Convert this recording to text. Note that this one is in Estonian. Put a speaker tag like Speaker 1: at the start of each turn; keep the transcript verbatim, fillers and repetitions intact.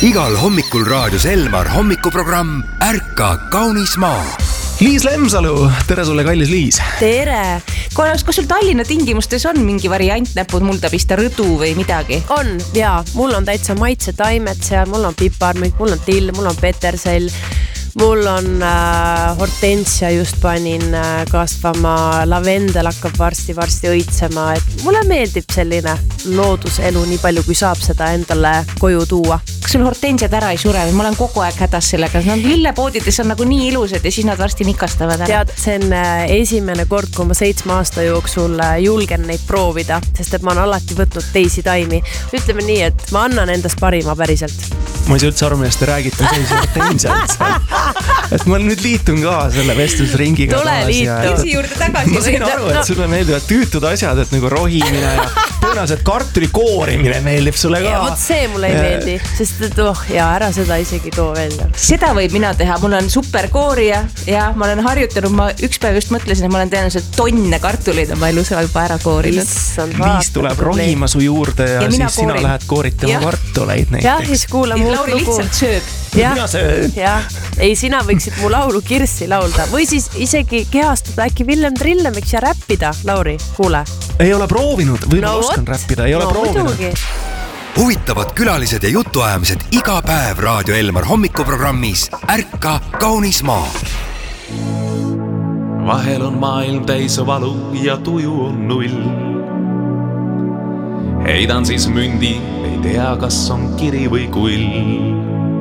Speaker 1: Igal hommikul raadios Elmar hommikuprogramm Ärka kaunis maa.
Speaker 2: Liis Lemsalu, tere sulle, kallis Liis.
Speaker 3: Tere. Kas sul Tallinna tingimustes on mingi variant, näpud mulda pista rõdu või midagi?
Speaker 4: On, jaa. Mul on täitsa maitsetaimed seal, mul on piparmüük, mul on till, mul on petersell, mul on äh, hortensia just panin äh, kasvama, lavendel hakkab varsti-varsti õitsema, et mulle meeldib selline looduselu nii palju, kui saab seda endale koju tuua.
Speaker 3: Kas sul hortensiad ära ei sure või? Ma olen kogu aeg hädas sellega. Nad lillepoodides on nagu nii ilusad ja siis nad varsti nikastavad ära.
Speaker 4: Tead, see on esimene kord, kui ma seitsme aasta jooksul julgen neid proovida, sest et ma olen alati võtnud teisi taimi. Ütleme nii, et ma annan endast parima päriselt.
Speaker 2: Ma ei saa üldse aru, millest te räägite teisi hortensiad. Et ma nüüd liitun ka selle vestlusringiga.
Speaker 4: Tule liitu.
Speaker 3: Isi juurde tagasi.
Speaker 2: Ma sain aru, et sulle meeldivad tüütud asjad, et nagu rohimine ja tõenäoliselt kartuli koorimine meeldib sulle ka.
Speaker 4: Ja võt see mulle ei meeldi, sest et oh, ja ära seda isegi too välja.
Speaker 3: Seda võib mina teha. Mul on super koorija ja ma olen harjutanud. Ma üks päev just mõtlesin, et ma olen tõenäoliselt tonne kartulid on ma ilus juba ära koorinud.
Speaker 2: Liis tuleb rohima su juurde ja, ja siis sina koorin. Lähed kooritama kartuleid näiteks.
Speaker 4: Ja siis kuula muud
Speaker 3: Lauri
Speaker 4: lugu.
Speaker 3: Lihtsalt sööb.
Speaker 4: Ja,
Speaker 2: mina söön.
Speaker 4: Ja. Ei, sina võiksid mu laulu Kirssi laulda. Või siis isegi kehastada äkki Villem Trillemiks ja räppida, Lauri, kuule.
Speaker 2: Ei ole proovinud, või no, ma oskan räppida, ei ole no, proovinud. Muidugi.
Speaker 1: Huvitavad külalised ja jutuajamised iga päev Raadio Elmar hommikuprogrammis Ärka kaunis maa.
Speaker 5: Vahel on maailm täis valu ja tuju on null. Heidan siis mündi, ei tea, kas on kiri või kull.